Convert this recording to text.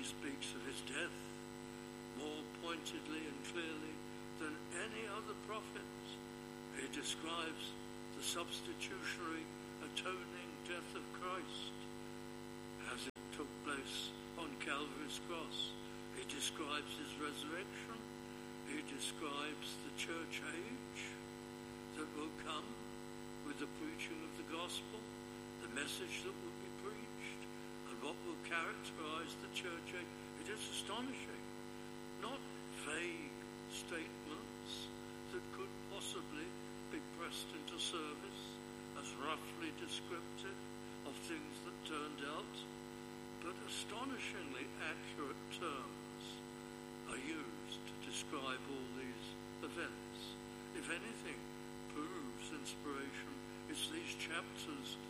speaks of his death more pointedly and clearly than any other prophet. He describes the substitutionary atoning death of Christ as it took place on Calvary's cross. He describes his resurrection. He describes the church age that will come with the preaching of the gospel, the message that will be preached, and what will characterize the church age. It is astonishing. Not vague statements that could possibly be pressed into service as roughly descriptive of things that turned out, but astonishingly accurate terms are used to describe all these events. If anything proves inspiration, it's these chapters